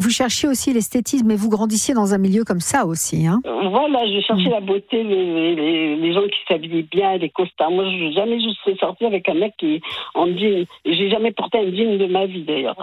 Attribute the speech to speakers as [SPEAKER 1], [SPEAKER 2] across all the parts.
[SPEAKER 1] Vous cherchiez aussi l'esthétisme, mais vous grandissiez dans un milieu comme ça aussi, hein?
[SPEAKER 2] Voilà, je cherchais la beauté, les gens qui s'habillaient bien, les costards. Moi, jamais je serais sortie avec un mec qui en jean. J'ai jamais porté un jean de ma vie, d'ailleurs.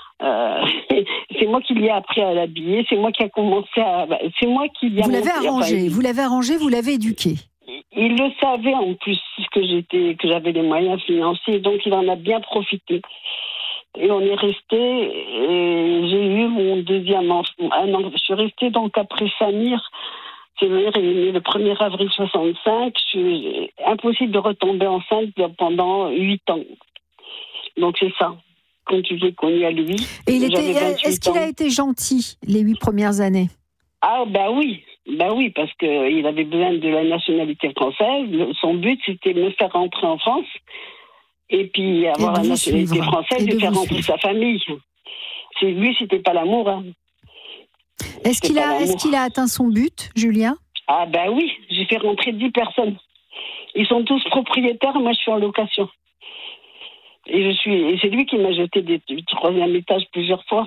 [SPEAKER 2] C'est moi qui lui ai appris à l'habiller, c'est moi qui a commencé à... C'est moi qui lui a...
[SPEAKER 1] Vous l'avez arrangé, vous l'avez éduqué.
[SPEAKER 2] Il le savait en plus que j'avais les moyens financiers, donc il en a bien profité. Et on est resté, et j'ai eu mon deuxième enfant. Je suis restée donc après Samir. Samir est né le 1er avril 65. Impossible de retomber enceinte pendant 8 ans. Donc c'est ça. Quand je l'ai connu à lui.
[SPEAKER 1] Et est-ce qu'il a été gentil les 8 premières années?
[SPEAKER 2] Ah oui, parce qu'il avait besoin de la nationalité française. Son but, c'était de me faire rentrer en France et puis avoir la nationalité française et faire rentrer sa famille. Lui, c'était pas l'amour. Hein.
[SPEAKER 1] Est-ce qu'il a atteint son but, Julien?
[SPEAKER 2] Ah oui, j'ai fait rentrer 10 personnes. Ils sont tous propriétaires, moi je suis en location. Et c'est lui qui m'a jeté du 3e étage plusieurs fois.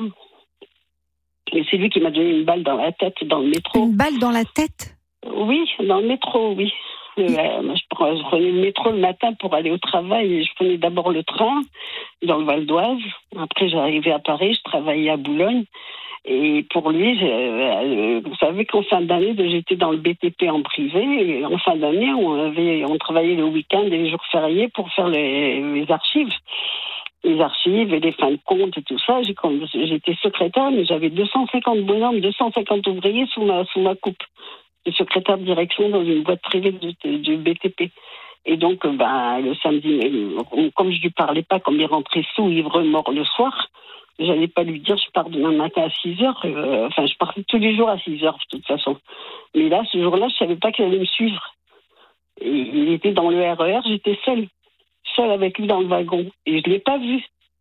[SPEAKER 2] Et c'est lui qui m'a donné une balle dans la tête dans le métro.
[SPEAKER 1] Une balle dans la tête?
[SPEAKER 2] Oui, dans le métro, oui. Je prenais le métro le matin pour aller au travail. Et je prenais d'abord le train dans le Val d'Oise. Après, j'arrivais à Paris, je travaillais à Boulogne. Et pour lui, vous savez qu'en fin d'année, j'étais dans le BTP en privé. Et en fin d'année, on travaillait le week-end et les jours fériés pour faire les archives. Les archives et les fins de compte et tout ça. J'étais secrétaire, mais j'avais 250 bonhommes, 250 ouvriers sous ma coupe. J'étais secrétaire de direction dans une boîte privée du BTP. Et donc, le samedi, comme je lui parlais pas, comme il rentrait sous, ivre mort le soir, j'allais pas lui dire je pars demain matin à 6h. Je partais tous les jours à 6h de toute façon. Mais là, ce jour-là, je savais pas qu'il allait me suivre. Et il était dans le RER, j'étais seule avec lui dans le wagon. Et je l'ai pas vu.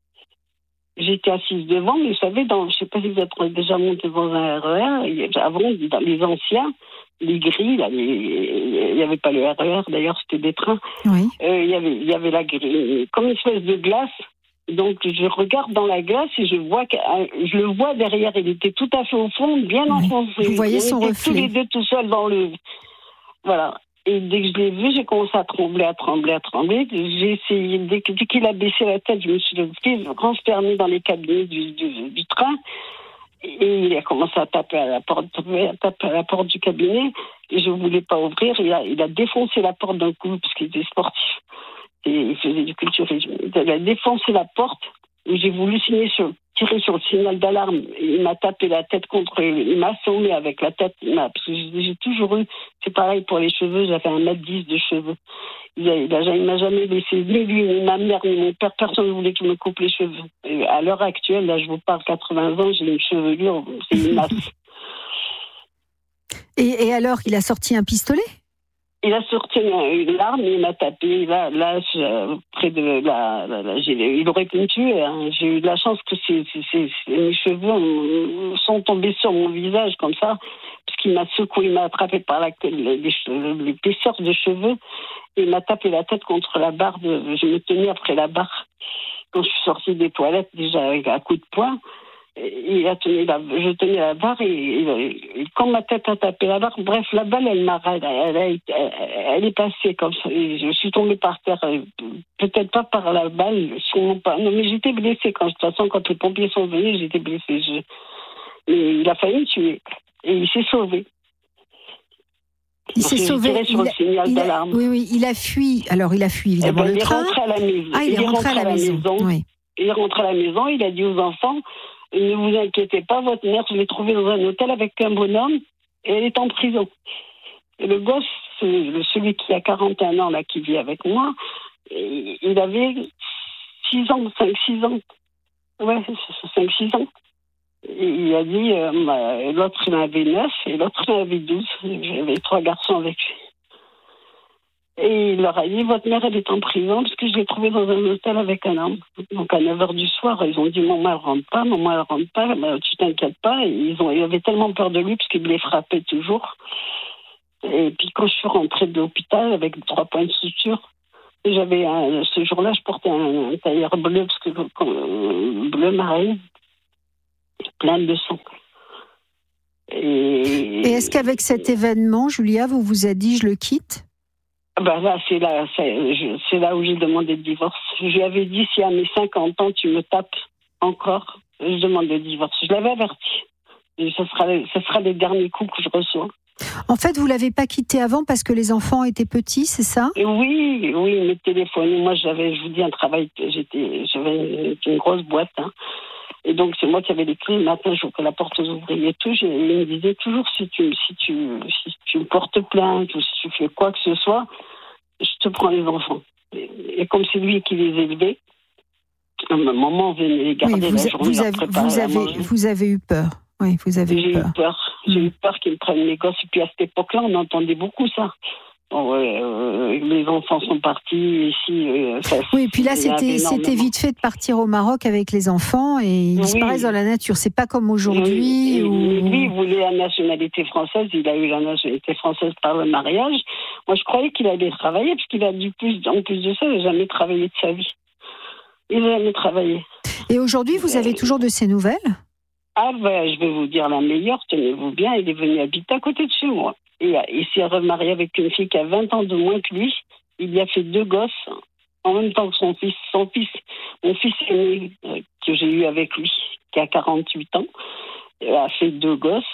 [SPEAKER 2] J'étais assise devant, mais vous savez, je sais pas si vous êtes déjà monté dans un RER, avant, dans les anciens, les grilles, là, il n'y avait pas le RER, d'ailleurs, c'était des trains.
[SPEAKER 1] Oui.
[SPEAKER 2] Il y avait la grille, comme une espèce de glace. Donc, je regarde dans la glace et je le vois derrière. Il était tout à fait au fond, bien enfoncé.
[SPEAKER 1] Vous voyez son reflet.
[SPEAKER 2] Tous les deux tout seuls dans le... Voilà. Et dès que je l'ai vu, j'ai commencé à trembler. J'ai essayé, dès qu'il a baissé la tête, je me suis renfermée dans les cabinets du train. Et il a commencé à taper à la porte du cabinet. Et je ne voulais pas ouvrir. Il a défoncé la porte d'un coup, parce qu'il était sportif. Et il faisait du culturisme. Il a défoncé la porte. Et j'ai voulu tirer sur le signal d'alarme. Il m'a tapé la tête il m'a assommé avec la tête. Parce que j'ai toujours eu, c'est pareil pour les cheveux, j'avais 1m10 de cheveux. Il m'a jamais laissé, ni lui, ni ma mère, ni mon père, personne ne voulait qu'il me coupe les cheveux. Et à l'heure actuelle, là, je vous parle 80 ans, j'ai une chevelure, c'est une masse.
[SPEAKER 1] Et alors, il a sorti un pistolet?
[SPEAKER 2] Il a sorti une arme et il m'a tapé. Là, près de il aurait pu me tuer. Hein. J'ai eu de la chance que mes cheveux sont tombés sur mon visage comme ça, parce qu'il m'a secoué, il m'a attrapé par l'épaisseur de cheveux et il m'a tapé la tête contre la barre. Je me tenais après la barre quand je suis sortie des toilettes déjà avec un coup de poing. Je tenais la barre et quand ma tête a tapé la barre, bref, la balle, elle est passée comme ça. Et je suis tombée par terre, peut-être pas par la balle, sûrement pas. Non, mais j'étais blessée de toute façon, quand les pompiers sont venus, j'étais blessée. Et il a failli me tuer. Et il s'est sauvé.
[SPEAKER 1] Il s'est sauvé.
[SPEAKER 2] Sur le signal d'alarme.
[SPEAKER 1] Oui, il a fui. Alors, il a fui évidemment le train.
[SPEAKER 2] Il est rentré à la maison.
[SPEAKER 1] Ah, il est rentré à la maison. Oui.
[SPEAKER 2] Il est rentré à la maison, il a dit aux enfants, ne vous inquiétez pas, votre mère, je l'ai trouvée dans un hôtel avec un bonhomme et elle est en prison. Et le gosse, celui qui a 41 ans, là, qui vit avec moi, il avait 6 ans, 5-6 ans. Ouais, 5-6 ans. Et il a dit, l'autre, il en avait 9 et l'autre, il en avait 12. J'avais 3 garçons avec lui. Et il leur a dit, votre mère, elle est en prison parce que je l'ai trouvée dans un hôtel avec un homme. Donc à 9h du soir, ils ont dit, maman, elle rentre pas, tu t'inquiètes pas. Et ils avaient tellement peur de lui parce qu'il les frappait toujours. Et puis quand je suis rentrée de l'hôpital avec 3 points de suture, ce jour-là, je portais un tailleur bleu, bleu marine. plein de sang.
[SPEAKER 1] Et est-ce qu'avec cet événement, Julia, vous vous êtes dit, je le quitte ?
[SPEAKER 2] Là, c'est là où j'ai demandé le divorce. Je lui avais dit, si à mes 50 ans, tu me tapes encore, je demande le divorce. Je l'avais averti. Et ce sera les derniers coups que je reçois.
[SPEAKER 1] En fait, vous l'avez pas quitté avant parce que les enfants étaient petits, c'est ça ?
[SPEAKER 2] Oui, il me téléphonait. Moi, je vous dis, un travail. J'avais une grosse boîte. Hein. Et donc, c'est moi qui avais les clés. Le matin, j'ouvrais la porte aux ouvriers et tout. Il me disait toujours, si tu me portes plainte ou si tu fais quoi que ce soit, je te prends les enfants. Et comme c'est lui qui les élevait, maman venait les garder la journée.
[SPEAKER 1] Vous avez eu peur. Oui, vous avez eu peur.
[SPEAKER 2] J'ai eu peur qu'ils me prennent les gosses. Et puis à cette époque-là, on entendait beaucoup ça. Les enfants sont partis ici.
[SPEAKER 1] Oui, et puis là, c'était vite fait de partir au Maroc avec les enfants et ils disparaissent dans la nature. C'est pas comme aujourd'hui.
[SPEAKER 2] Lui, il voulait la nationalité française. Il a eu la nationalité française par le mariage. Moi, je croyais qu'il allait travailler parce qu'il a en plus de ça, il n'a jamais travaillé de sa vie. Il n'a jamais travaillé.
[SPEAKER 1] Et aujourd'hui, vous avez toujours de ces nouvelles ?
[SPEAKER 2] Je vais vous dire la meilleure, tenez-vous bien, il est venu habiter à côté de chez moi. Et il s'est remarié avec une fille qui a 20 ans de moins que lui. Il y a fait 2 gosses, en même temps que son fils. Mon fils aîné, que j'ai eu avec lui, qui a 48 ans, a fait 2 gosses.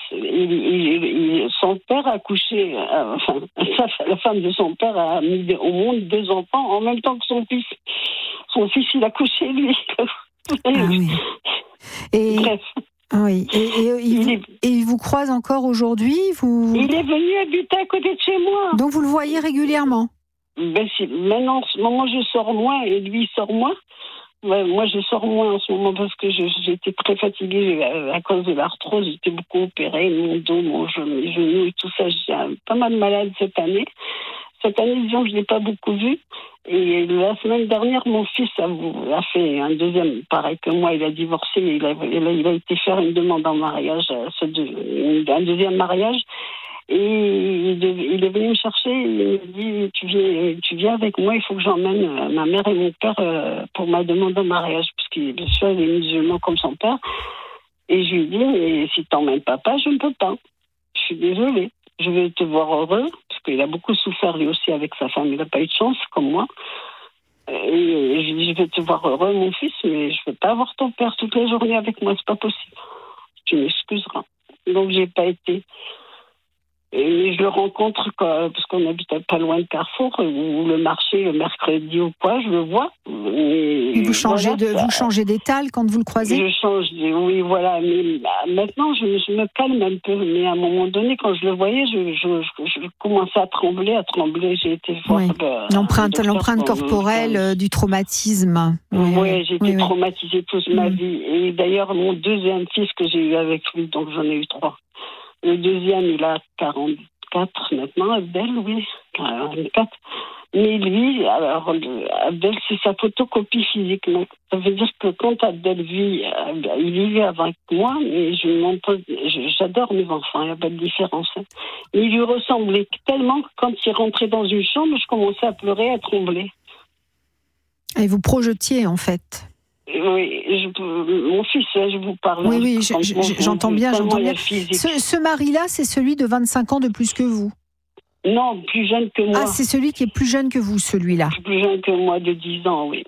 [SPEAKER 2] Son père a couché, la femme de son père a mis au monde 2 enfants en même temps que son fils. Son fils, il a couché, lui.
[SPEAKER 1] Oui.
[SPEAKER 2] Bref.
[SPEAKER 1] Oui. Et il vous croise encore aujourd'hui
[SPEAKER 2] Il est venu habiter à côté de chez moi.
[SPEAKER 1] Donc vous le voyez régulièrement ?
[SPEAKER 2] Maintenant, en ce moment, je sors moins et lui, il sort moins. Moi, je sors moins en ce moment parce que j'étais très fatiguée à cause de l'arthrose. J'étais beaucoup opérée, mon dos, mes genoux et tout ça. J'ai pas mal malade cette année. Cette année, disons, je ne l'ai pas beaucoup vu. Et la semaine dernière, mon fils a fait un deuxième, pareil que moi, il a divorcé. Il a été faire une demande en mariage, un deuxième mariage. Et il est venu me chercher. Il me dit, tu viens avec moi, il faut que j'emmène ma mère et mon père pour ma demande en mariage. Parce qu'il est musulman comme son père. Et je lui dis, mais si t'emmènes papa, je ne peux pas. Je suis désolée. Je vais te voir heureux, parce qu'il a beaucoup souffert lui aussi avec sa femme. Il n'a pas eu de chance, comme moi. Et je lui dis, je vais te voir heureux, mon fils, mais je ne peux pas avoir ton père toute la journée avec moi, c'est pas possible. Tu m'excuseras. Donc, j'ai pas été. Et je le rencontre parce qu'on habite pas loin de Carrefour, ou le marché, le mercredi ou quoi, je le vois.
[SPEAKER 1] Et vous changez d'étal quand vous le croisez ?
[SPEAKER 2] Je change, oui, voilà. Mais maintenant, je me calme un peu. Mais à un moment donné, quand je le voyais, je commençais à trembler. J'ai été voir
[SPEAKER 1] l'empreinte corporelle du traumatisme.
[SPEAKER 2] Oui, j'ai été traumatisée toute ma vie. Et d'ailleurs, mon deuxième fils que j'ai eu avec lui, donc j'en ai eu 3. Le deuxième, il a 44 maintenant, Abdel, oui, 44. Mais lui, alors, Abdel, c'est sa photocopie physique. Donc, ça veut dire que quand Abdel vit, il vivait avec moi, et j'adore mes enfants, il n'y a pas de différence. Hein. Mais il lui ressemblait tellement que quand il rentrait dans une chambre, je commençais à pleurer, à trembler.
[SPEAKER 1] Et vous projetiez, en fait.
[SPEAKER 2] Oui, mon fils, je vous parle.
[SPEAKER 1] Oui, j'entends bien. Ce mari-là, c'est celui de 25 ans de plus que vous ?
[SPEAKER 2] Non, plus jeune que moi.
[SPEAKER 1] Ah, c'est celui qui est plus jeune que vous, celui-là ?
[SPEAKER 2] Plus jeune que moi, de 10 ans, oui.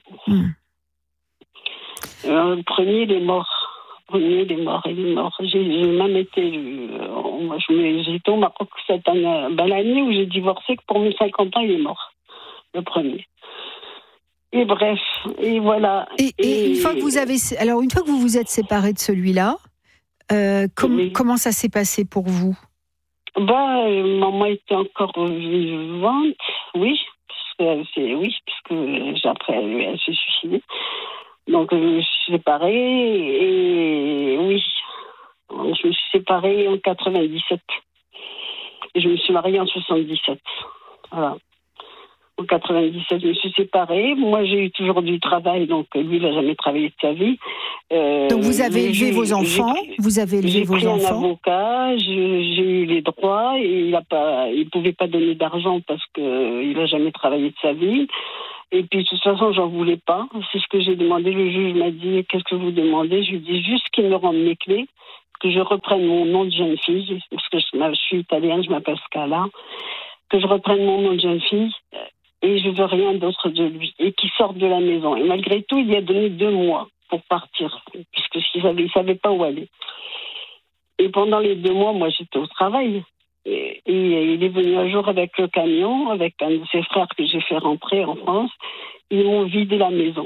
[SPEAKER 2] Le premier, il est mort. Il est mort. J'ai même été... J'étais au Maroc cette année. L'année où j'ai divorcé, pour mes 50 ans, il est mort. Le premier. Et bref, et voilà.
[SPEAKER 1] Et une fois que vous vous êtes séparés de celui-là, comment ça s'est passé pour vous ?
[SPEAKER 2] Maman était encore vivante, oui, parce que après elle s'est suicidée. Donc je me suis séparée et oui, je me suis séparée en 97 et je me suis mariée en 77. Voilà. En 97, je me suis séparée. Moi, j'ai eu toujours du travail, donc lui, il n'a jamais travaillé de sa vie.
[SPEAKER 1] Donc vous avez élevé vos enfants.
[SPEAKER 2] J'ai pris un avocat, j'ai eu les droits, et il pouvait pas donner d'argent parce qu'il n'a jamais travaillé de sa vie. Et puis, de toute façon, j'en voulais pas. C'est ce que j'ai demandé. Le juge m'a dit, qu'est-ce que vous demandez? Je lui dis juste qu'il me rende mes clés, que je reprenne mon nom de jeune fille, parce que je suis italienne, je m'appelle Scala, que je reprenne mon nom de jeune fille, et je veux rien d'autre de lui, et qu'il sorte de la maison. Et malgré tout, il y a donné 2 mois pour partir, puisqu'il savait pas où aller. Et pendant les 2 mois, moi, j'étais au travail. Et il est venu un jour avec le camion, avec un de ses frères que j'ai fait rentrer en France. Ils m'ont vidé la maison.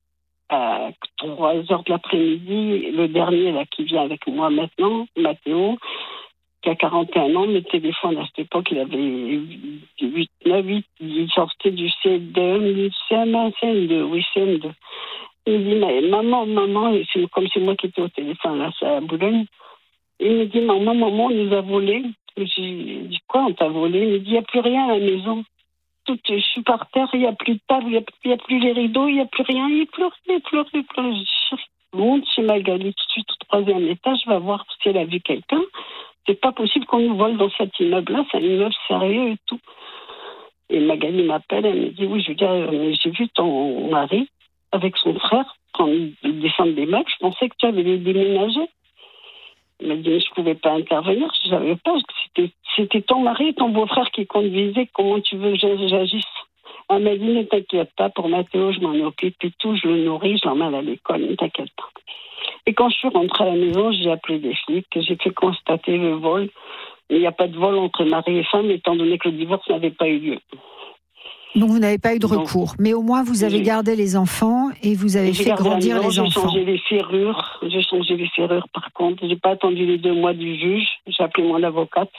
[SPEAKER 2] À 3 heures de l'après-midi, le dernier là qui vient avec moi maintenant, Matteo, qui a 41 ans, me téléphone à cette époque, il avait 8, il sortait du CM2, CM2, oui, CM2. Il me dit, maman, et comme c'est moi qui étais au téléphone, là, c'est à Boulogne, il me dit, maman, on nous a volé. Je dis, quoi, on t'a volé? Il me dit, il n'y a plus rien à la maison. Je suis par terre, il n'y a plus de table, il n'y a plus les rideaux, il n'y a plus rien, il pleure. Je monte chez Magali tout de suite au 3e étage, je vais voir si elle a vu quelqu'un. C'est pas possible qu'on nous vole dans cet immeuble-là, c'est un immeuble sérieux et tout. Et Magali m'appelle, elle me dit, oui, je veux dire, mais j'ai vu ton mari avec son frère quand ils descendent des meubles, je pensais que tu avais les déménagé. Il m'a dit, mais je ne pouvais pas intervenir, je ne savais pas, c'était ton mari et ton beau-frère qui conduisaient, comment tu veux que j'agisse? Elle m'a dit, ne t'inquiète pas, pour Matteo, je m'en occupe et tout, je le nourris, je l'emmène à l'école, ne t'inquiète pas. Et quand je suis rentrée à la maison, j'ai appelé des flics, j'ai fait constater le vol. Il n'y a pas de vol entre mari et femme, étant donné que le divorce n'avait pas eu lieu.
[SPEAKER 1] Donc vous n'avez pas eu de recours, mais au moins vous avez gardé les enfants et vous avez fait grandir les enfants.
[SPEAKER 2] J'ai changé les serrures par contre. J'ai pas attendu les 2 mois du juge. J'ai appelé mon avocate.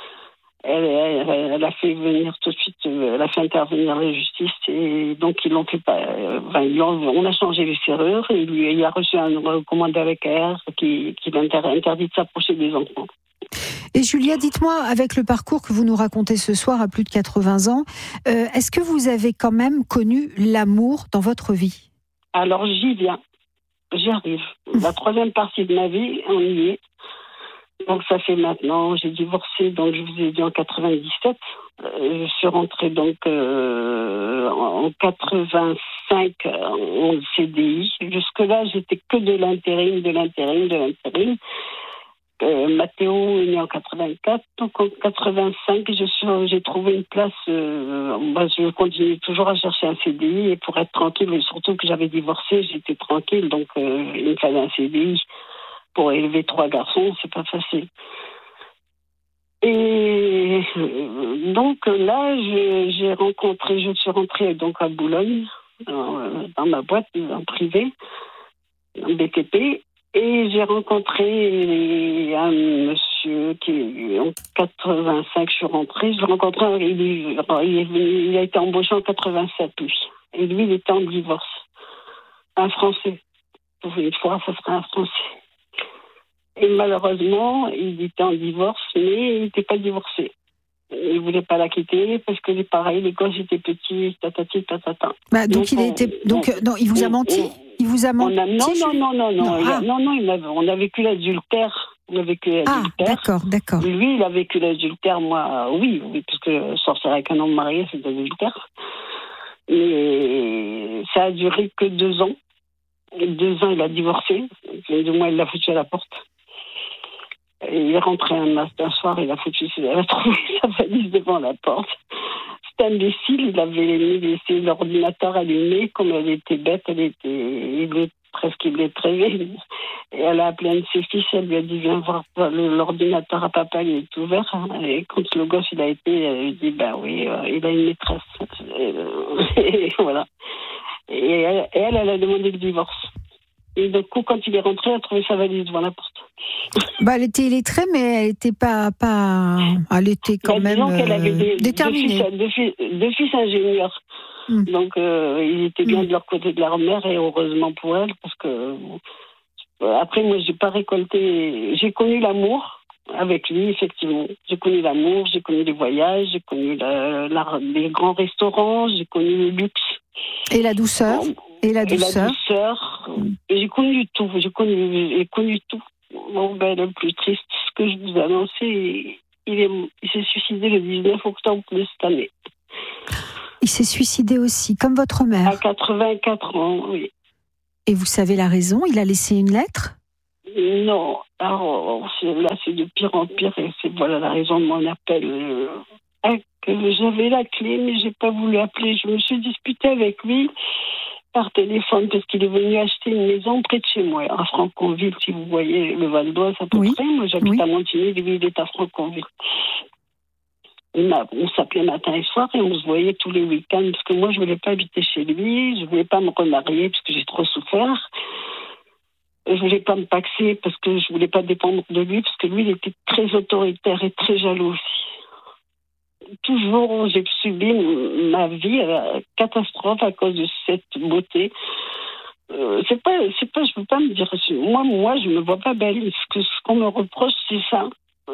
[SPEAKER 2] Elle a fait venir tout de suite, elle a fait intervenir la justice et donc ils l'ont fait pas. On a changé les serrures et il a reçu un recommandé avec air qui l'interdit de s'approcher des enfants.
[SPEAKER 1] Et Julia, dites-moi, avec le parcours que vous nous racontez ce soir à plus de 80 ans, est-ce que vous avez quand même connu l'amour dans votre vie?
[SPEAKER 2] Alors j'y viens, j'y arrive. La 3e partie de ma vie, on y est. Donc ça fait maintenant, j'ai divorcé, donc je vous ai dit en 97. Je suis rentrée donc en 85 en CDI. Jusque-là, j'étais que de l'intérim. Matteo est né en 84, donc en 85, j'ai trouvé une place. Je continue toujours à chercher un CDI et pour être tranquille, mais surtout que j'avais divorcé, j'étais tranquille, donc il me fallait un CDI pour élever 3 garçons, c'est pas facile. Et donc là, je suis rentrée donc à Boulogne, dans ma boîte en privé, en BTP. Et j'ai rencontré un monsieur qui, en 85, je suis rentrée. Je l'ai rencontré, il a été embauché en 87, lui. Et lui, il était en divorce. Un Français. Pour une fois, ça serait un Français. Et malheureusement, il était en divorce, mais il n'était pas divorcé. Il ne voulait pas la quitter parce que, pareil, les gosses étaient petits, tatati, tatata.
[SPEAKER 1] Bah, donc il vous a menti? Il vous a menti?
[SPEAKER 2] Non, on a vécu l'adultère.
[SPEAKER 1] D'accord.
[SPEAKER 2] Lui, il a vécu l'adultère, moi, oui, parce que sortir avec un homme marié, c'est de l'adultère. Mais ça a duré que 2 ans. 2 ans, il a divorcé. 2 mois, il l'a foutu à la porte. Et il est rentré un soir, il a trouvé sa valise devant la porte. C'était imbécile, il avait laissé l'ordinateur allumé, comme elle était bête, presque illettrée. Et elle a appelé un de ses fils, elle lui a dit, viens voir l'ordinateur à papa, il est ouvert. Et quand le gosse, il a été, il dit, bah oui, il a une maîtresse. Et voilà. Et elle a demandé le divorce. Et du coup, quand il est rentré, elle a trouvé sa valise devant la porte.
[SPEAKER 1] Bah, elle était illettrée, mais elle était pas... Elle était quand même
[SPEAKER 2] qu'elle avait
[SPEAKER 1] déterminée.
[SPEAKER 2] 2 fils ingénieurs. Donc, ils étaient bien de leur côté de leur mère, et heureusement pour elle, parce que... Après, moi, j'ai pas récolté... J'ai connu l'amour avec lui, effectivement. J'ai connu l'amour, j'ai connu les voyages, j'ai connu les grands restaurants, j'ai connu le luxe.
[SPEAKER 1] Et la douceur.
[SPEAKER 2] J'ai connu tout. J'ai connu tout. Bon, le plus triste, ce que je vous annonçais, il s'est suicidé le 19 octobre de cette année.
[SPEAKER 1] Il s'est suicidé aussi, comme votre mère.
[SPEAKER 2] À 84 ans, oui.
[SPEAKER 1] Et vous savez la raison? Il a laissé une lettre?
[SPEAKER 2] Non, alors là c'est de pire en pire et c'est voilà la raison de mon appel. J'avais la clé mais j'ai pas voulu appeler. Je me suis disputée avec lui par téléphone parce qu'il est venu acheter une maison près de chez moi, à Franconville, si vous voyez le Val d'Oise à peu près. Moi j'habite à Montigny, lui il est à Franconville. On s'appelait matin et soir et on se voyait tous les week-ends parce que moi je voulais pas habiter chez lui, je voulais pas me remarier parce que j'ai trop souffert. Je voulais pas me paxer parce que je voulais pas dépendre de lui, parce que lui, il était très autoritaire et très jaloux aussi. Toujours, j'ai subi ma vie à la catastrophe à cause de cette beauté. Je veux pas me dire, moi, je me vois pas belle. Ce qu'on me reproche, c'est ça.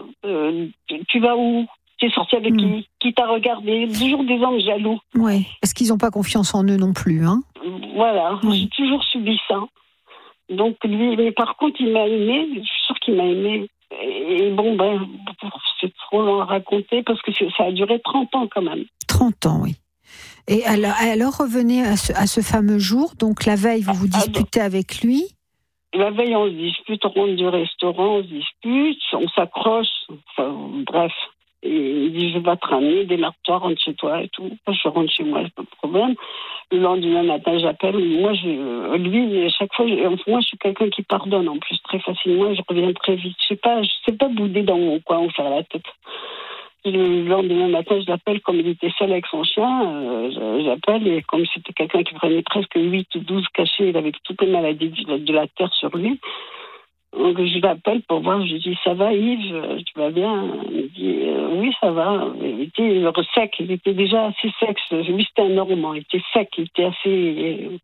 [SPEAKER 2] Tu vas où? Tu es sorti avec qui t'a regardé? Toujours des hommes jaloux.
[SPEAKER 1] Oui, parce qu'ils n'ont pas confiance en eux non plus, hein.
[SPEAKER 2] Voilà, j'ai toujours subi ça. Donc lui, mais par contre, il m'a aimé, je suis sûre qu'il m'a aimé. Et bon, c'est trop long à raconter parce que ça a duré 30 ans quand même.
[SPEAKER 1] 30 ans, oui. Et alors revenez à ce fameux jour, donc la veille, vous vous disputez avec lui?
[SPEAKER 2] La veille, on se dispute, on rentre du restaurant, on se dispute, on s'accroche, enfin, bref. Et il dit, je vais te ramener, démarre-toi, rentre chez toi et tout. Je rentre chez moi, pas de problème. Le lendemain matin, j'appelle. Lui, à chaque fois, moi, je suis quelqu'un qui pardonne en plus très facilement. Je reviens très vite. Je sais pas bouder dans mon coin ou faire la tête. Le lendemain matin, je l'appelle comme il était seul avec son chien. J'appelle et comme c'était quelqu'un qui prenait presque 8 ou 12 cachets, il avait toutes les maladies de la terre sur lui. Donc je l'appelle pour voir, je lui dis ça va Yves, tu vas bien? Il me dit oui ça va. Il était sec, il était déjà assez sec. Lui c'était un Normand, il était sec, il était assez,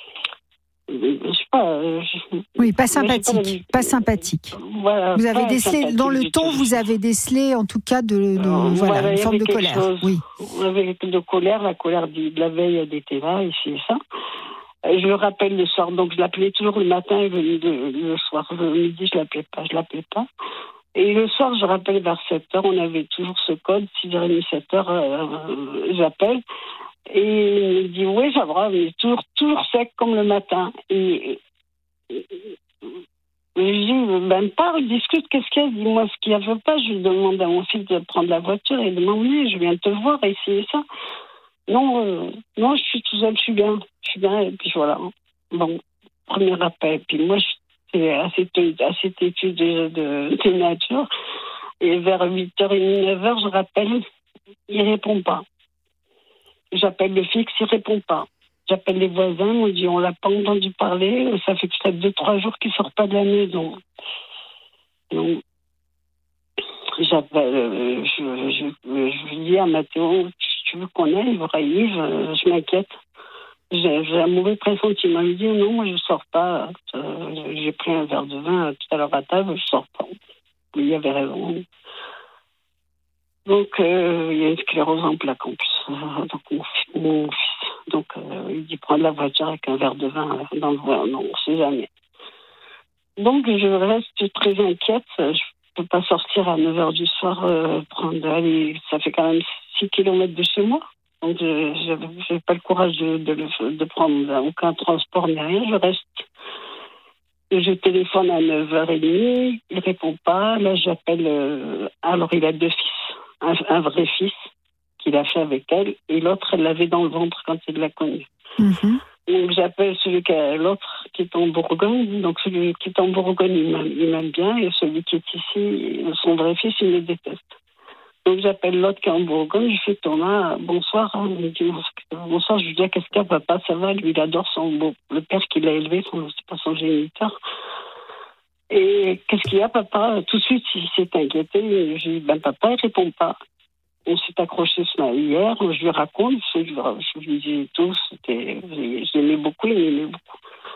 [SPEAKER 2] je sais pas.
[SPEAKER 1] Oui, pas sympathique, pas sympathique.
[SPEAKER 2] Voilà,
[SPEAKER 1] vous avez décelé dans le ton, vous avez décelé en tout cas une forme de colère. Oui.
[SPEAKER 2] Avec de colère, la colère de la veille elle était là et c'est ça. Je le rappelle le soir, donc je l'appelais toujours le matin et le soir. Le midi, je l'appelais pas. Et le soir, je rappelle vers 7h, on avait toujours ce code, 6h30, 7h, j'appelle. Et il me dit, oui, ça va, mais toujours sec comme le matin. Et je dis, parle, discute, qu'est-ce qu'il y a? Dis-moi ce qu'il n'y avait pas. Je lui demande à mon fils de prendre la voiture et de m'emmener. Je viens te voir, essayer ça. Non, je suis tout seul, je suis bien, et puis voilà. Bon, premier appel. Puis moi, j'étais à cette étude de nature, et vers 8h30, 9h, je rappelle, il répond pas. J'appelle le fixe, il répond pas. J'appelle les voisins, on dit, on l'a pas entendu parler, ça fait peut-être 2-3 jours qu'il sort pas de la maison. Donc, j'appelle, je dis à Mathéo, tu veux qu'on aille voir Yves, je m'inquiète. J'ai un mauvais pressentiment. Il me dit non, moi je sors pas. J'ai pris un verre de vin tout à l'heure à table, je sors pas. Il avait raison. Donc il y a une sclérose en plaques en plus. Donc mon fils. Donc il dit prendre la voiture avec un verre de vin dans le voie. Non, on sait jamais. Donc je reste très inquiète. Je peux pas sortir à 9h du soir ça fait quand même 6 km de chez moi. Donc, je n'ai pas le courage de prendre aucun transport ni rien. Je reste. Je téléphone à 9h30. Il ne répond pas. Là, j'appelle. Alors, il a 2 fils. Un vrai fils qu'il a fait avec elle. Et l'autre, elle l'avait dans le ventre quand il l'a connu. Mm-hmm. Donc, j'appelle l'autre qui est en Bourgogne. Donc, celui qui est en Bourgogne, il m'aime bien. Et celui qui est ici, son vrai fils, il me déteste. Donc j'appelle l'autre qui est en Bourgogne, je fais Thomas, bonsoir. Il me dit bonsoir, je lui dis qu'est-ce qu'il y a, papa, ça va, lui il adore le père qui l'a élevé, c'est pas son géniteur. Et qu'est-ce qu'il y a, papa? Tout de suite il s'est inquiété, je lui dis papa, il répond pas. On s'est accroché hier, je lui raconte, je lui dis tout, je l'aimais beaucoup, il m'aimait beaucoup.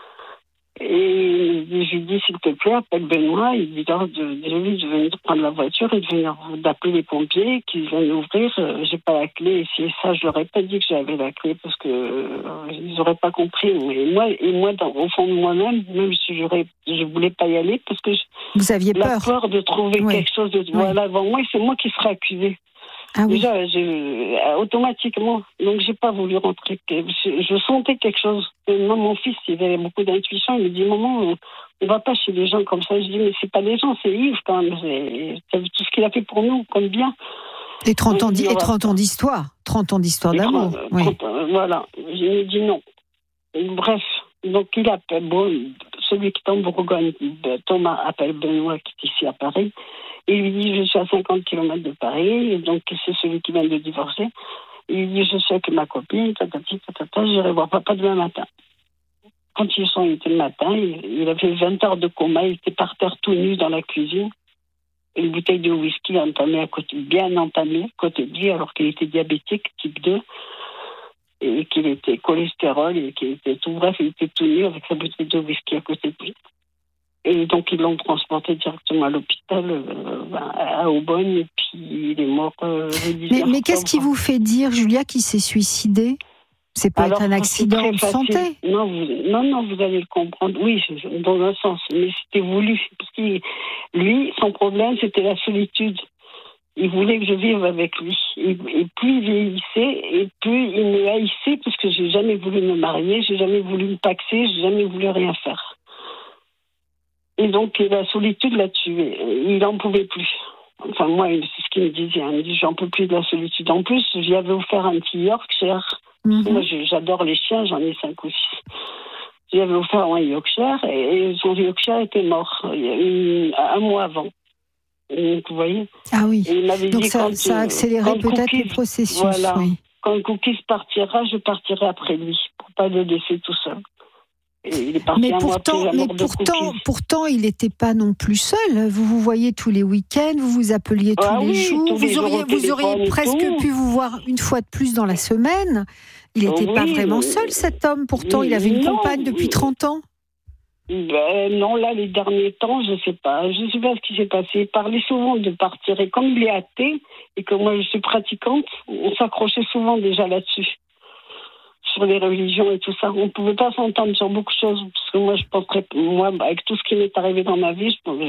[SPEAKER 2] Et je lui dis, s'il te plaît, appelle Benoît. Il dit, de venir prendre la voiture et d'appeler les pompiers qui viennent ouvrir. J'ai pas la clé. Et si ça, je leur ai pas dit que j'avais la clé parce que ils auraient pas compris. Et moi, au fond de moi-même, même si je voulais pas y aller parce que
[SPEAKER 1] vous aviez
[SPEAKER 2] peur de trouver quelque chose de voilà devant moi. Et c'est moi qui serais accusée.
[SPEAKER 1] Ah oui.
[SPEAKER 2] Déjà, automatiquement. Donc, j'ai pas voulu rentrer. Je sentais quelque chose. Moi, mon fils, il avait beaucoup d'intuition. Il me dit, maman, on va pas chez les gens comme ça. Je dis, mais c'est pas des gens, c'est Yves quand même. T'as vu tout ce qu'il a fait pour nous, comme bien.
[SPEAKER 1] Et 30 ans d'histoire. 30 ans d'histoire d'amour. Oui.
[SPEAKER 2] Voilà. Je lui ai dit non. Bref. Donc, il appelle, celui qui est en Bourgogne, Thomas appelle Benoît, qui est ici à Paris. Et il lui dit, je suis à 50 km de Paris, et donc c'est celui qui vient de divorcer. Et il dit, je suis avec ma copine, j'irai voir papa demain matin. Quand ils sont été le matin, il avait 20 heures de coma, il était par terre tout nu dans la cuisine. Une bouteille de whisky entamée à côté, bien entamée, à côté de lui, alors qu'il était diabétique, type 2. Et qu'il était cholestérol, et qu'il était tout, bref, il était tout nu avec sa bouteille de whisky à côté de lui. Et donc, ils l'ont transporté directement à l'hôpital, à Aubonne, et puis il est mort le 10 octobre.
[SPEAKER 1] Mais qu'est-ce qui vous fait dire, Julia, qu'il s'est suicidé ? C'est peut-être un accident de santé ?
[SPEAKER 2] Non, vous allez le comprendre. Oui, dans un sens, mais c'était voulu. Parce que lui, son problème, c'était la solitude. Il voulait que je vive avec lui. Et plus il vieillissait, et plus il me haïssait, parce que j'ai jamais voulu me marier, j'ai jamais voulu me paxer, j'ai jamais voulu rien faire. Et donc, la solitude l'a tué. Il n'en pouvait plus. Enfin, moi, c'est ce qu'il me disait. Il me dit, j'en peux plus de la solitude. En plus, j'y avais offert un petit Yorkshire. Moi, j'adore les chiens, j'en ai 5 ou 6. J'y avais offert un Yorkshire, et son Yorkshire était mort un mois avant. Donc, vous voyez.
[SPEAKER 1] Ah oui.
[SPEAKER 2] Et il m'avait
[SPEAKER 1] donc
[SPEAKER 2] dit,
[SPEAKER 1] ça a accéléré peut-être le processus.
[SPEAKER 2] Voilà.
[SPEAKER 1] Oui.
[SPEAKER 2] Quand Cookies partira, je partirai après lui, pour pas le laisser tout seul. Et il est parti
[SPEAKER 1] pourtant, il n'était pas non plus seul. Vous voyez tous les week-ends, vous vous appeliez tous les jours. Vous auriez presque pu vous voir une fois de plus dans la semaine. Il n'était pas vraiment seul, cet homme. Pourtant, il avait une compagne depuis 30 ans.
[SPEAKER 2] Non, là, les derniers temps, je sais pas ce qui s'est passé. Il parlait souvent de partir. Et comme il est athée, et que moi, je suis pratiquante, on s'accrochait souvent déjà là-dessus. Sur les religions et tout ça. On ne pouvait pas s'entendre sur beaucoup de choses. Parce que moi, je penserais, avec tout ce qui m'est arrivé dans ma vie,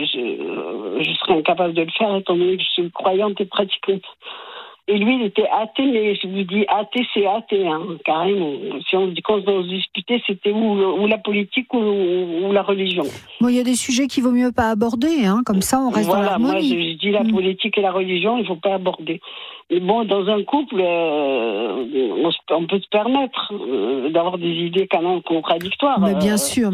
[SPEAKER 2] je serais incapable de le faire, étant donné que je suis croyante et pratiquante. Et lui, il était athée, mais je vous dis, athée, c'est athée, hein, carrément. Si on se disputait, c'était ou la politique ou la religion.
[SPEAKER 1] Bon, il y a des sujets qu'il vaut mieux pas aborder, hein, comme ça on reste dans l'harmonie.
[SPEAKER 2] Moi, je dis la politique et la religion, il ne faut pas aborder. Mais bon, dans un couple, on peut se permettre d'avoir des idées quand même contradictoires.
[SPEAKER 1] Mais bien sûr.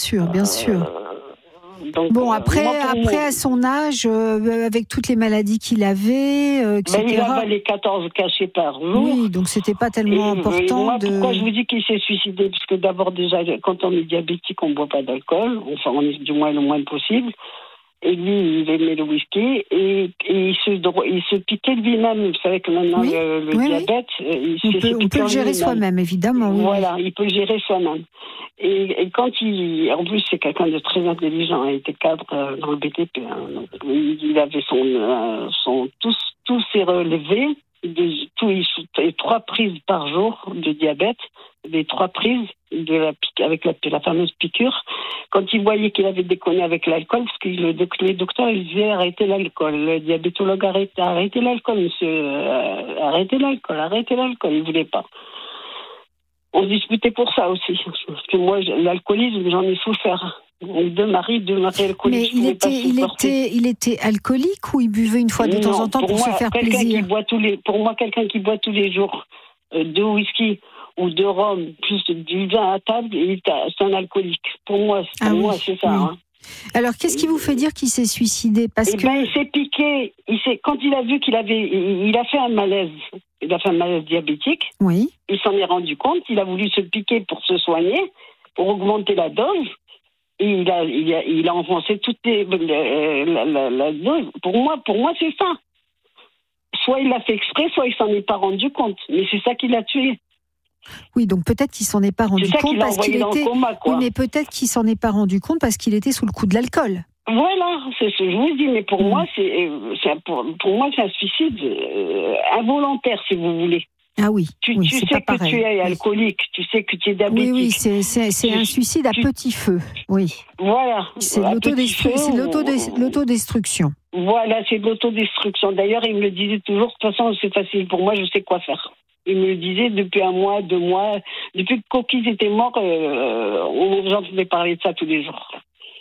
[SPEAKER 1] Donc, bon, après, à son âge, avec toutes les maladies qu'il avait, etc.
[SPEAKER 2] Il avait 14 cachets par jour.
[SPEAKER 1] Oui, donc c'était pas tellement important.
[SPEAKER 2] Pourquoi je vous dis qu'il s'est suicidé ? Parce que d'abord, déjà, quand on est diabétique, on ne boit pas d'alcool. Enfin, on est du moins le moins possible. Et lui, il aimait le whisky. Et il se piquait lui-même. Vous savez que maintenant, le diabète,
[SPEAKER 1] on peut le gérer soi-même, évidemment.
[SPEAKER 2] Voilà, il peut le gérer soi-même. Et quand en plus, c'est quelqu'un de très intelligent, il était cadre dans le BTP. Hein, donc, il avait tous ses relevés, et 3 prises par jour de diabète, les 3 prises avec la fameuse piqûre. Quand il voyait qu'il avait déconné avec l'alcool, parce que les docteurs ils disaient arrêtez l'alcool, le diabétologue arrêtez l'alcool, monsieur, arrêtez l'alcool, il voulait pas. On se disputait pour ça aussi, parce que moi, l'alcoolisme, j'en ai souffert. 2 maris alcooliques.
[SPEAKER 1] Mais il était alcoolique ou il buvait une fois de temps en temps pour se faire plaisir ?
[SPEAKER 2] Pour moi, quelqu'un qui boit tous les jours 2 whisky ou 2 rhum plus du vin à table, c'est un alcoolique. Pour moi, c'est ça. Hein.
[SPEAKER 1] Alors, qu'est-ce qui vous fait dire qu'il s'est suicidé ?
[SPEAKER 2] Il s'est piqué. Quand il a vu il a fait un malaise. Il a fait un malaise diabétique. Oui. Il s'en est rendu compte. Il a voulu se piquer pour se soigner, pour augmenter la dose. Et il a enfoncé toute la dose. Pour moi, c'est ça. Soit il l'a fait exprès, soit il s'en est pas rendu compte. Mais c'est ça qui l'a tué.
[SPEAKER 1] Oui, donc peut-être qu'il s'en est pas rendu compte parce qu'il était.
[SPEAKER 2] Coma, quoi.
[SPEAKER 1] Oui, mais peut-être qu'il s'en est pas rendu compte parce qu'il était sous le coup de l'alcool.
[SPEAKER 2] Voilà, c'est ce que je vous dis. Mais pour moi, c'est un suicide involontaire, si vous voulez.
[SPEAKER 1] Ah oui,
[SPEAKER 2] tu
[SPEAKER 1] c'est
[SPEAKER 2] sais
[SPEAKER 1] pas
[SPEAKER 2] que
[SPEAKER 1] pareil.
[SPEAKER 2] tu es alcoolique, tu sais que tu es diabétique.
[SPEAKER 1] Oui, c'est un suicide à petit feu, oui.
[SPEAKER 2] Voilà.
[SPEAKER 1] C'est l'autodestruction.
[SPEAKER 2] Voilà, c'est de l'autodestruction. D'ailleurs, il me le disait toujours, de toute façon, c'est facile pour moi, je sais quoi faire. Il me le disait depuis 1 mois, 2 mois. Depuis que Coquise était mort, j'entendais parler de ça tous les jours.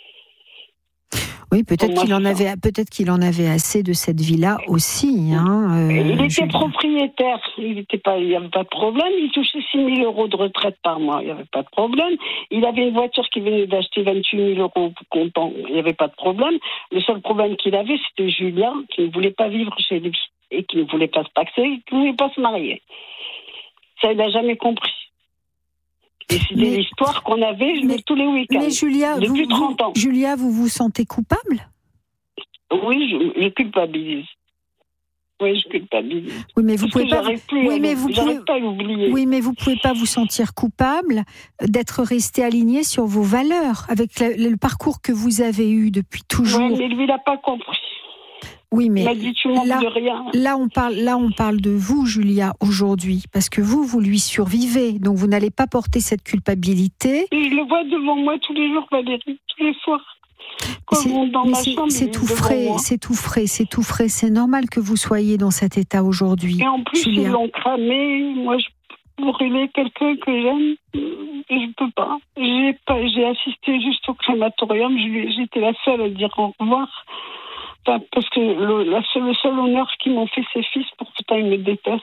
[SPEAKER 1] Oui, peut-être qu'il en avait assez de cette vie-là aussi. Hein,
[SPEAKER 2] il était propriétaire, il n'y avait pas de problème. Il touchait 6 000 euros de retraite par mois, il n'y avait pas de problème. Il avait une voiture qu'il venait d'acheter 28 000 euros comptant, il n'y avait pas de problème. Le seul problème qu'il avait, c'était Julia, qui ne voulait pas vivre chez lui et qui ne voulait pas se paxer, qui ne voulait pas se marier. Ça, il n'a jamais compris. Et c'était l'histoire qu'on avait tous les week-ends.
[SPEAKER 1] Mais Julia,
[SPEAKER 2] depuis 30 ans.
[SPEAKER 1] Julia, vous vous sentez coupable ?
[SPEAKER 2] Oui, je culpabilise. Oui, je culpabilise.
[SPEAKER 1] Oui, mais vous pouvez pas.
[SPEAKER 2] J'arrive pas à l'oublier.
[SPEAKER 1] Oui, mais vous pouvez pas vous sentir coupable d'être resté aligné sur vos valeurs avec le parcours que vous avez eu depuis toujours.
[SPEAKER 2] Oui, mais lui, il n'a pas compris.
[SPEAKER 1] Oui, mais
[SPEAKER 2] il m'a dit, tu manques de rien.
[SPEAKER 1] Là, on parle de vous, Julia, aujourd'hui, parce que vous lui survivez, donc vous n'allez pas porter cette culpabilité.
[SPEAKER 2] Et je le vois devant moi tous les jours, Valérie, tous les soirs.
[SPEAKER 1] C'est tout frais. C'est normal que vous soyez dans cet état aujourd'hui.
[SPEAKER 2] Et en plus,
[SPEAKER 1] Julia.
[SPEAKER 2] ils l'ont cramé. Moi, je brûler quelqu'un que j'aime, je peux pas. J'ai assisté juste au crématorium. J'étais la seule à dire au revoir. Enfin, parce que le seul honneur qu'ils m'ont fait ses fils, pourtant ils me détestent.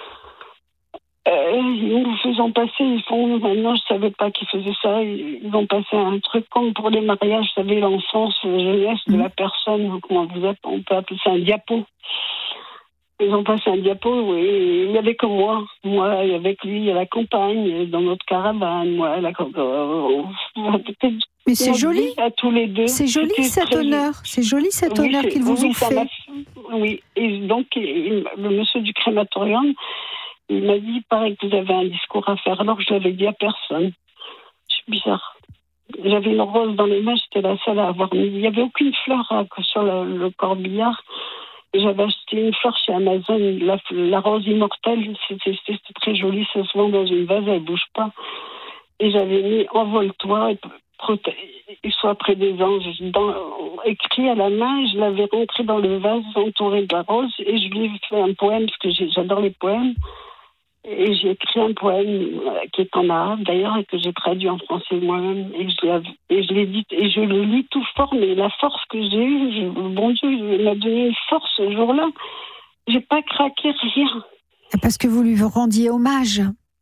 [SPEAKER 2] Ils me faisant passer, maintenant je savais pas qu'ils faisaient ça, ils ont passé un truc comme pour les mariages, vous savez, l'enfance, la jeunesse de la personne, comment vous êtes, on peut appeler ça un diapo. Ils ont passé un diapo, et il n'y avait que moi, avec lui, à la campagne, dans notre caravane, moi,
[SPEAKER 1] mais c'est joli.
[SPEAKER 2] À tous les deux.
[SPEAKER 1] C'est joli cet honneur. C'est joli cet honneur qu'ils vous ont fait.
[SPEAKER 2] Oui, et donc le monsieur du crématorium, il m'a dit, il paraît que vous avez un discours à faire, alors que je l'avais dit à personne. C'est bizarre. J'avais une rose dans les mains, j'étais la seule à avoir mis. Il n'y avait aucune fleur sur le corbillard. J'avais acheté une fleur chez Amazon, la rose immortelle, c'était très joli, ça se vend dans une vase, elle ne bouge pas. Et j'avais mis envole-toi, et soit près des anges, écrit à la main, je l'avais rentré dans le vase entouré de la rose, et je lui ai fait un poème, parce que j'adore les poèmes. Et j'ai écrit un poème qui est en arabe d'ailleurs et que j'ai traduit en français moi-même et je l'ai dit et je le lis tout fort, mais la force que j'ai eue, bon Dieu, il m'a donné une force ce jour-là. J'ai pas craqué, rien.
[SPEAKER 1] Parce que vous lui rendiez hommage.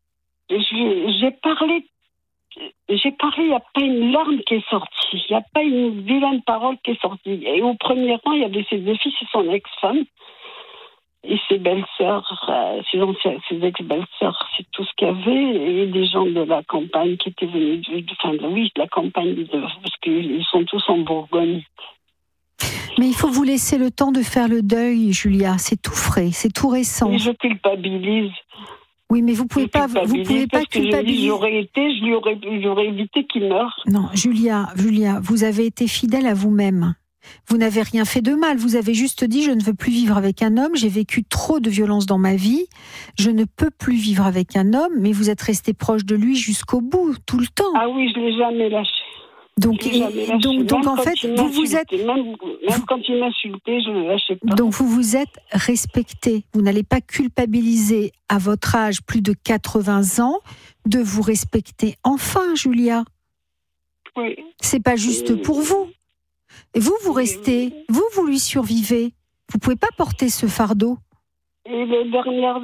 [SPEAKER 2] J'ai parlé, il n'y a pas une larme qui est sortie, il n'y a pas une vilaine parole qui est sortie. Et au premier rang, il y avait ses 2 fils et son ex-femme. Et ses belles-sœurs, ses ex-belles-sœurs, c'est tout ce qu'il y avait. Et des gens de la campagne qui étaient venus, de la campagne, parce qu'ils sont tous en Bourgogne.
[SPEAKER 1] Mais il faut vous laisser le temps de faire le deuil, Julia. C'est tout frais, c'est tout récent.
[SPEAKER 2] Et je culpabilise.
[SPEAKER 1] Oui, mais vous pouvez pas culpabiliser.
[SPEAKER 2] J'aurais évité qu'il meure.
[SPEAKER 1] Non, Julia, vous avez été fidèle à vous-même. Vous n'avez rien fait de mal, vous avez juste dit « je ne veux plus vivre avec un homme, j'ai vécu trop de violence dans ma vie, je ne peux plus vivre avec un homme », mais vous êtes resté proche de lui jusqu'au bout, tout le temps.
[SPEAKER 2] Ah oui, je ne l'ai jamais lâché.
[SPEAKER 1] Donc en fait, vous vous êtes...
[SPEAKER 2] Même quand il m'insultait, je ne le lâchais pas.
[SPEAKER 1] Donc vous vous êtes respecté, vous n'allez pas culpabiliser à votre âge, plus de 80 ans, de vous respecter. Enfin, Julia,
[SPEAKER 2] oui.
[SPEAKER 1] C'est pas juste pour vous. Et vous restez, vous lui survivez. Vous pouvez pas porter ce fardeau.
[SPEAKER 2] Et les dernières,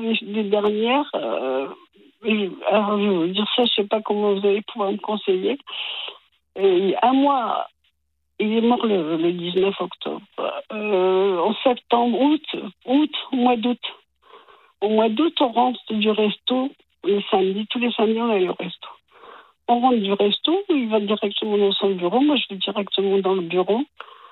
[SPEAKER 2] alors je vais vous dire ça, je sais pas comment vous allez pouvoir me conseiller. Et un mois, il est mort le 19 octobre. En septembre, au mois d'août. Au mois d'août, on rentre du resto, les samedis, tous les samedis, on allait au resto. On rentre du resto, il va directement dans son bureau, moi je vais directement dans le bureau.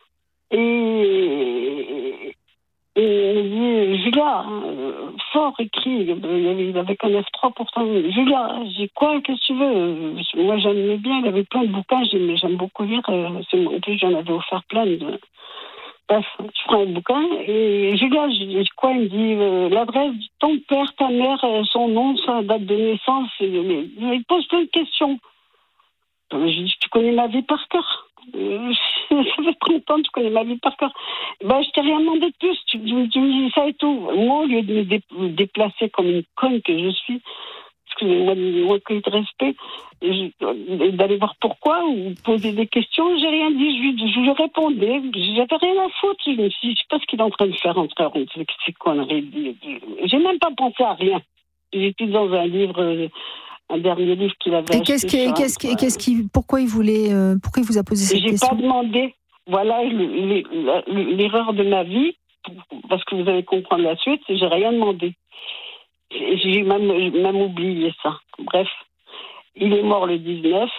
[SPEAKER 2] Et il me dit, Julia, fort écrit, il avait qu'un F3 pourtant. Julia, j'ai quoi, qu'est-ce que tu veux? Moi j'aimais bien, il avait plein de bouquins, j'aime beaucoup lire, en plus j'en avais offert plein. Bref, je prends un bouquin et Julia, je dis quoi? Il me dit l'adresse de ton père, ta mère, son nom, sa date de naissance. Il pose plein de questions. Je dis, tu connais ma vie par cœur. Ça fait 30 ans que tu connais ma vie par cœur. Je t'ai rien demandé de plus. Tu me dis ça et tout. Moi, au lieu de me déplacer comme une conne que je suis, excusez-moi de manquer de respect, d'aller voir pourquoi ou poser des questions, j'ai rien dit. Je lui répondais. J'avais rien à foutre. Je me suis dit, je sais pas ce qu'il est en train de faire entre ces conneries. J'ai même pas pensé à rien. J'étais dans un livre. Un dernier livre qu'il avait acheté.
[SPEAKER 1] Pourquoi il vous a posé cette question?
[SPEAKER 2] J'ai pas demandé. Voilà l'erreur de ma vie, parce que vous allez comprendre la suite, j'ai rien demandé. J'ai même oublié ça. Bref, il est mort le 19.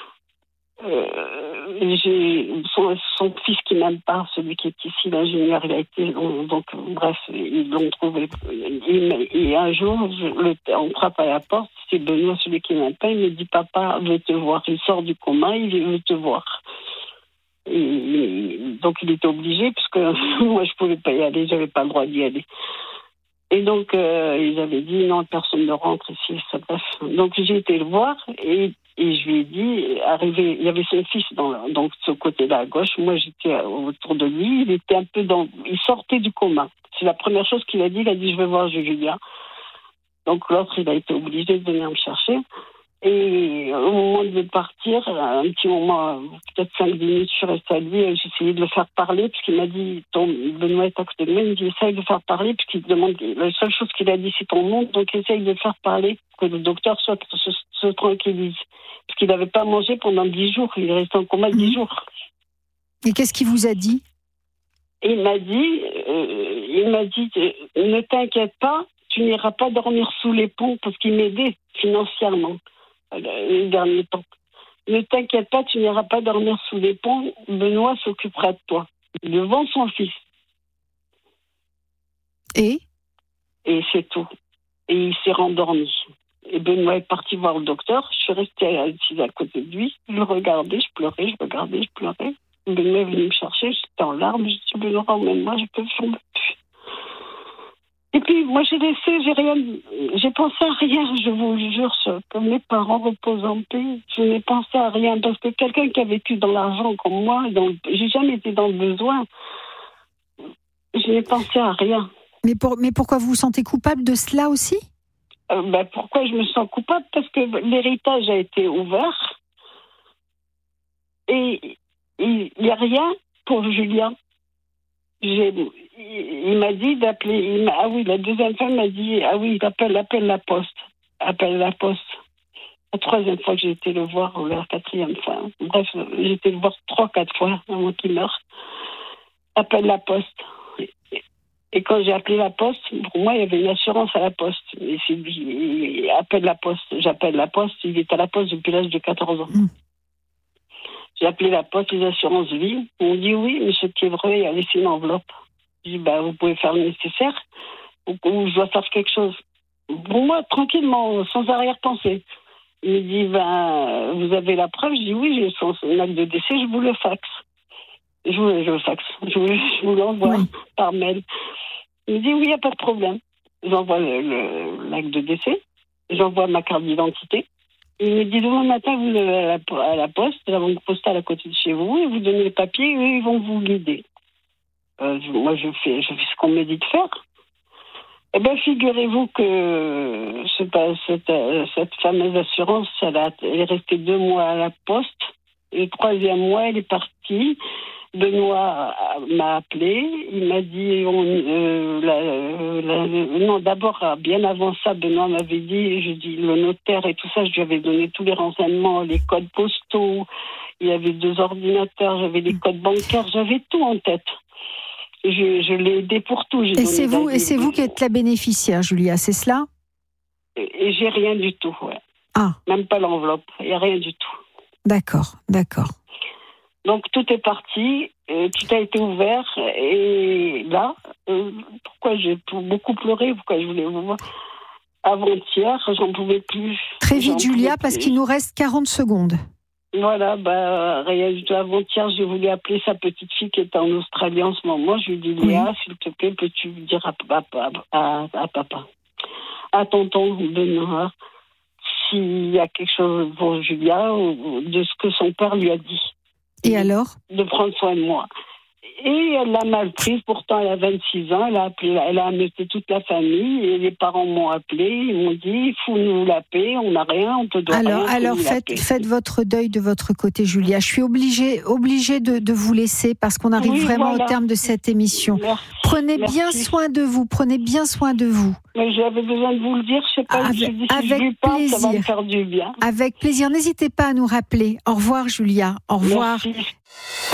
[SPEAKER 2] J'ai son fils qui m'aime pas, celui qui est ici, l'ingénieur, il a été donc bref, ils l'ont trouvé. Et un jour, on frappe à la porte, c'est Benoît, celui qui m'aime pas, il me dit papa veut te voir, il sort du coma, il veut te voir. Et donc il était obligé parce que moi je pouvais pas y aller, j'avais pas le droit d'y aller. Et donc ils avaient dit non, personne ne rentre ici, ça bref. Donc j'ai été le voir et je lui ai dit, arrivé, il y avait son fils donc ce côté-là à gauche, moi j'étais autour de lui, il était un peu il sortait du coma. C'est la première chose qu'il a dit je vais voir Julia. Donc l'autre, il a été obligé de venir me chercher. Et au moment de partir, un petit moment, peut-être 5-10 minutes, je suis restée à lui, j'ai essayé de le faire parler, puisqu'il m'a dit, Benoît est à côté de moi, il me dit, essaye de le faire parler, puisqu'il demande, la seule chose qu'il a dit, c'est ton nom, donc essaye de le faire parler, que le docteur se tranquillise. Parce qu'il n'avait pas mangé pendant 10 jours, il est resté en coma 10 jours.
[SPEAKER 1] Et qu'est-ce qu'il vous a dit?
[SPEAKER 2] Il m'a dit, ne t'inquiète pas, tu n'iras pas dormir sous les ponts, parce qu'il m'aidait financièrement. Les derniers temps. Ne t'inquiète pas, tu n'iras pas dormir sous les ponts. Benoît s'occupera de toi. Devant son fils.
[SPEAKER 1] Et
[SPEAKER 2] c'est tout. Et il s'est rendormi. Et Benoît est parti voir le docteur. Je suis restée assise à côté de lui. Je le regardais, je pleurais, je pleurais. Benoît est venu me chercher, j'étais en larmes. Je dis, Benoît, emmène-moi, je peux faire. Et puis, moi, j'ai pensé à rien, je vous le jure, que mes parents reposent en paix. Je n'ai pensé à rien, parce que quelqu'un qui a vécu dans l'argent comme moi, j'ai jamais été dans le besoin. Je n'ai pensé à rien.
[SPEAKER 1] Mais pourquoi vous vous sentez coupable de cela aussi?
[SPEAKER 2] Pourquoi je me sens coupable? Parce que l'héritage a été ouvert. Et il n'y a rien pour Julien. Il m'a dit d'appeler. La deuxième fois, il m'a dit appelle la poste. Appelle la poste. La troisième fois que j'ai été le voir, ou la quatrième fois. Bref, j'ai été le voir 3-4 fois avant qu'il meure. Appelle la poste. Et quand j'ai appelé la poste, pour moi, il y avait une assurance à la poste. Et c'est dit, appelle la poste. J'appelle la poste. Il est à la poste depuis l'âge de 14 ans. J'ai appelé la poste, les assurances vie. On dit oui, monsieur Thiévreux, il a laissé une enveloppe. Je dis, vous pouvez faire le nécessaire ou je dois faire quelque chose. Pour moi, tranquillement, sans arrière-pensée. Il me dit, vous avez la preuve? Je dis oui, j'ai son acte de décès, je vous le faxe. Je vous l'envoie par mail. Il me dit oui, il n'y a pas de problème. J'envoie l'acte de décès, j'envoie ma carte d'identité. Il me dit demain matin, vous allez à la poste, la banque postale à côté de chez vous, et vous donnez les papiers, et eux, ils vont vous guider. Moi, je fais ce qu'on me dit de faire. Eh bien, figurez-vous que cette fameuse assurance, elle est restée 2 mois à la poste. Et le 3e mois, elle est partie. Benoît m'a appelé, il m'a dit non, d'abord bien avant ça, Benoît m'avait dit, je dis le notaire et tout ça, je lui avais donné tous les renseignements, les codes postaux, il y avait 2 ordinateurs, j'avais les codes bancaires, j'avais tout en tête. Je l'ai aidé pour tout.
[SPEAKER 1] Et c'est vous qui êtes la bénéficiaire, Julia, c'est cela?
[SPEAKER 2] Et j'ai rien du tout, ouais. Même pas l'enveloppe, il n'y a rien du tout.
[SPEAKER 1] D'accord.
[SPEAKER 2] Donc tout est parti, tout a été ouvert, et là, pourquoi j'ai beaucoup pleuré, pourquoi je voulais vous voir avant-hier, j'en pouvais plus.
[SPEAKER 1] Très vite, Julia, parce qu'il nous reste 40 secondes.
[SPEAKER 2] Voilà, rien du tout. Avant-hier, j'ai voulu appeler sa petite fille qui est en Australie en ce moment. Je lui dis, Léa, s'il te plaît, peux-tu dire à papa, à tonton Benoît, s'il y a quelque chose pour Julia, ou de ce que son père lui a dit.
[SPEAKER 1] Et alors ?
[SPEAKER 2] De prendre soin de moi. Et elle l'a mal prise, pourtant elle a 26 ans, elle a amené toute la famille, et les parents m'ont appelé, ils m'ont dit, il faut nous la paix, on n'a rien, on te doit rien.
[SPEAKER 1] Alors faites votre deuil de votre côté, Julia. Je suis obligée de vous laisser parce qu'on arrive vraiment au terme de cette émission. Prenez bien soin de vous, Mais
[SPEAKER 2] j'avais besoin de vous le dire, je sais pas,
[SPEAKER 1] avec plaisir.
[SPEAKER 2] Ça va me faire du bien.
[SPEAKER 1] Avec plaisir, n'hésitez pas à nous rappeler. Au revoir, Julia. Au revoir.
[SPEAKER 2] Merci.